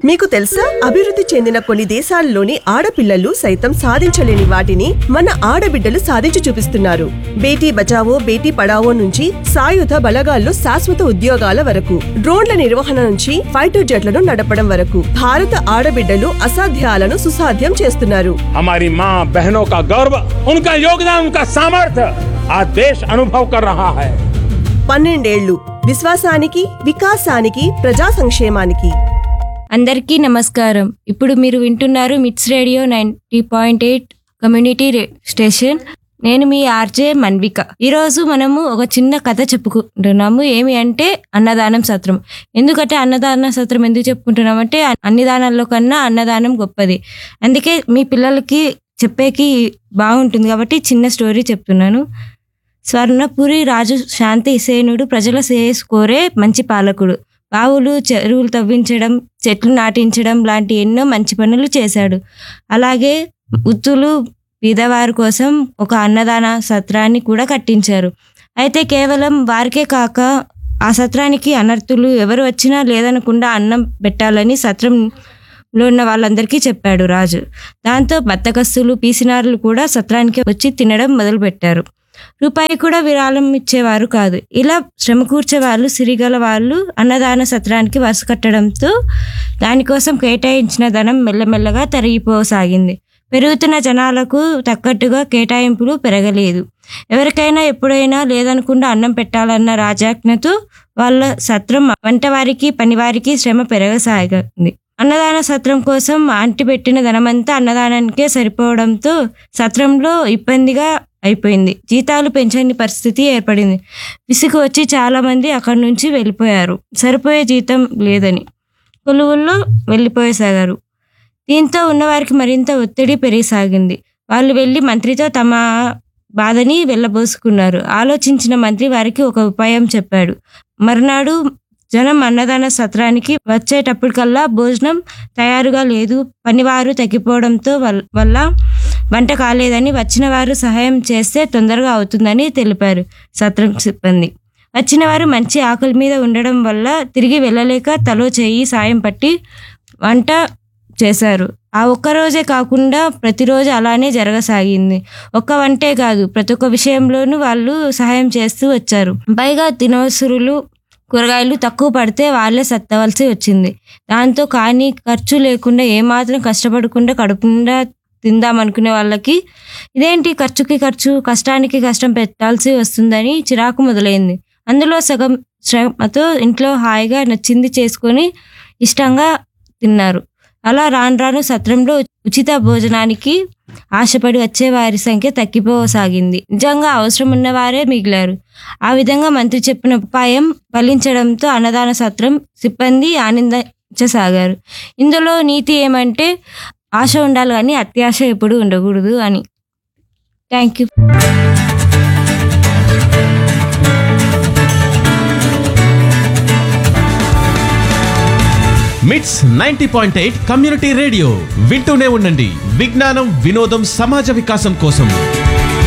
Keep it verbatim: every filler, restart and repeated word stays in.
మీకు తెలుసా, అభివృద్ధి చెందిన కొన్ని దేశాల్లోని ఆడపిల్లలు సైతం సాధించలేని వాటిని మన ఆడబిడ్డలు సాధించి చూపిస్తున్నారు. బేటీ బచావో బేటీ పడావో నుంచి సాయుధ బలగాల్లో శాశ్వత ఉద్యోగాల వరకు, డ్రోన్ల నిర్వహణ నుంచి ఫైటర్ జెట్లను నడపడం వరకు భారత ఆడబిడ్డలు అసాధ్యాలను సుసాధ్యం చేస్తున్నారు. हमारी माँ बहनों का गौरव, उनका योगदान, उनका सामर्थ्य आज देश अनुभव कर रहा है. పన్నెండేళ్లు విశ్వాసానికి, వికాసానికి, ప్రజా సంక్షేమానికి. అందరికీ నమస్కారం. ఇప్పుడు మీరు వింటున్నారు మిట్స్ radio ninety point eight community station. నేను మీ ఆర్జే మన్విక. ఈరోజు మనము ఒక చిన్న కథ చెప్పుకుంటున్నాము. ఏమి అంటే అన్నదానం సత్రం. ఎందుకంటే అన్నదాన సత్రం ఎందుకు చెప్పుకుంటున్నామంటే అన్ని దానాల్లో కన్నా అన్నదానం గొప్పది. అందుకే మీ పిల్లలకి చెప్పేకి బాగుంటుంది కాబట్టి చిన్న స్టోరీ చెప్తున్నాను. స్వర్ణపురి రాజు శాంతిసేనుడు ప్రజల శ్రేయస్సు కోరే మంచి పాలకుడు. బావులు, చెరువులు తవ్వించడం, చెట్లు నాటించడం లాంటి ఎన్నో మంచి పనులు చేశాడు. అలాగే వృద్ధులు, పేదవారి కోసం ఒక అన్నదాన సత్రాన్ని కూడా కట్టించారు. అయితే కేవలం వారికే కాక ఆ సత్రానికి అనర్థులు ఎవరు వచ్చినా లేదనకుండా అన్నం పెట్టాలని సత్రంలో ఉన్న వాళ్ళందరికీ చెప్పాడు రాజు. దాంతో బద్దకస్తులు, పీసినారులు కూడా సత్రానికి వచ్చి తినడం మొదలుపెట్టారు. రూపాయి కూడా విరాళం ఇచ్చేవారు కాదు. ఇలా శ్రమ కూర్చే వాళ్ళు, సిరిగల వాళ్ళు అన్నదాన సత్రానికి వరుస కట్టడంతో దానికోసం కేటాయించిన ధనం మెల్లమెల్లగా తరిగిపోసాగింది. పెరుగుతున్న జనాలకు తగ్గట్టుగా కేటాయింపులు పెరగలేదు. ఎవరికైనా ఎప్పుడైనా లేదనకుండా అన్నం పెట్టాలన్న రాజాజ్ఞతో వాళ్ళ సత్రం వంటవారికి, పనివారికి శ్రమ పెరగసాగింది. అన్నదాన సత్రం కోసం అంటి పెట్టిన ధనమంతా అన్నదానానికే సరిపోవడంతో సత్రంలో ఇబ్బందిగా అయిపోయింది. జీతాలు పెంచని పరిస్థితి ఏర్పడింది. విసుగు వచ్చి చాలా మంది అక్కడి నుంచి వెళ్ళిపోయారు. సరిపోయే జీతం లేదని కొలువుల్లో వెళ్ళిపోయేసాగారు. దీంతో ఉన్నవారికి మరింత ఒత్తిడి పెరిగిసాగింది. వాళ్ళు వెళ్ళి మంత్రితో తమ బాధని వెళ్ళబోసుకున్నారు. ఆలోచించిన మంత్రి వారికి ఒక ఉపాయం చెప్పాడు. మర్నాడు జనం అన్నదాన సత్రానికి వచ్చేటప్పటికల్లా భోజనం తయారుగా లేదు, పనివారు తగ్గిపోవడంతో వల్ల వంట కాలేదని, వచ్చిన వారు సహాయం చేస్తే తొందరగా అవుతుందని తెలిపారు సత్రం సిబ్బంది. వచ్చిన వారు మంచి ఆకలి మీద ఉండడం వల్ల తిరిగి వెళ్ళలేక తలో చేయి సాయం పట్టి వంట చేశారు. ఆ ఒక్కరోజే కాకుండా ప్రతిరోజు అలానే జరగసాగింది. ఒక్క వంటే కాదు, ప్రతి ఒక్క విషయంలోనూ వాళ్ళు సహాయం చేస్తూ వచ్చారు. పైగా దినవసరులు, కూరగాయలు తక్కువ పడితే వాళ్ళే సత్తవలసి వచ్చింది. దాంతో కానీ ఖర్చు లేకుండా, ఏమాత్రం కష్టపడకుండా కడుపుండా తిందామనుకునే వాళ్ళకి ఇదేంటి ఖర్చుకి ఖర్చు, కష్టానికి కష్టం పెట్టాల్సి వస్తుందని చిరాకు మొదలైంది. అందులో సగం శ్రమతో ఇంట్లో హాయిగా నచ్చింది చేసుకొని ఇష్టంగా తిన్నారు. అలా రాను రాను సత్రంలో ఉచిత భోజనానికి ఆశపడి వచ్చే వారి సంఖ్య తగ్గిపోసాగింది. నిజంగా అవసరం ఉన్నవారే మిగిలారు. ఆ విధంగా మంత్రి చెప్పిన ఉపాయం ఫలించడంతో అన్నదాన సత్రం సిబ్బంది ఆనందించసాగారు. ఇందులో నీతి ఏమంటే ఆశ ఉండాలి కానీ అత్యాశ ఎప్పుడు ఉండకూడదు అని. Thank you. మిట్స్ ninety point eight community radio వింటూనే ఉండండి. విజ్ఞానం, వినోదం, సమాజ వికాసం కోసం.